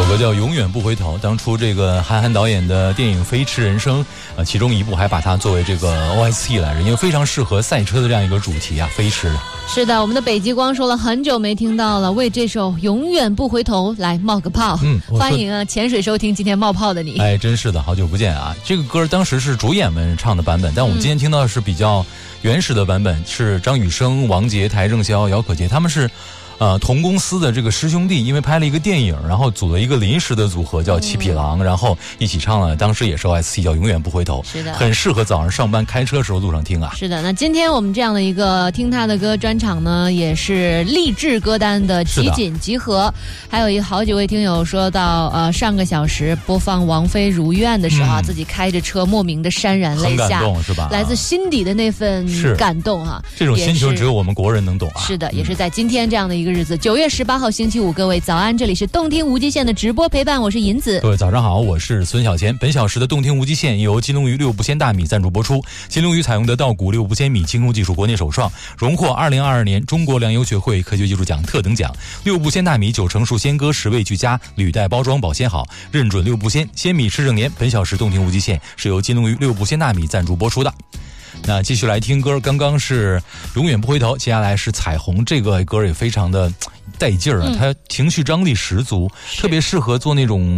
首歌叫《永远不回头》，当初这个韩寒导演的电影《飞驰人生》其中一部还把它作为这个 OST 来着，因为非常适合赛车的这样一个主题啊，飞驰。 是的，我们的北极光说了很久没听到了，为这首《永远不回头》来冒个泡。欢迎啊，潜水收听今天冒泡的你。 哎，真是的，好久不见啊！这个歌当时是主演们唱的版本，但我们今天听到的是比较原始的版本，是张雨生、王杰、邰正宵、姚可杰，他们是同公司的这个师兄弟，因为拍了一个电影，然后组了一个临时的组合叫七匹狼，然后一起唱了，当时也是 OST 叫《永远不回头》， 是的， 很适合早上上班开车时候路上听啊。 是的，那今天我们这样的一个听他的歌专场呢，也是励志歌单的集锦集合。还有好几位听友说到，上个小时播放王菲《如愿》的时候自己开着车莫名的潸然泪下， 很感动是吧？ 来自心底的那份感动哈， 这种心情只有我们国人能懂啊。 是的，也是在今天这样的一个日子，9月18号星期五，各位早安，这里是动听无极限的直播陪伴，我是银子。 各位早上好，我是孙小贤。本小时的动听无极限由金龙鱼6步鲜大米赞助播出。金龙鱼采用的稻谷6步鲜米清空技术国内首创，荣获2022年中国粮油学会科学技术奖特等奖。6步鲜大米9成熟鲜歌，10味俱佳，履带包装保鲜好，认准6步鲜，鲜米吃整年。本小时动听无极限是由金龙鱼6步鲜大米赞助播出的。那继续来听歌，刚刚是永远不回头，接下来是彩虹，这个歌也非常的带劲儿啊，它情绪张力十足，特别适合做那种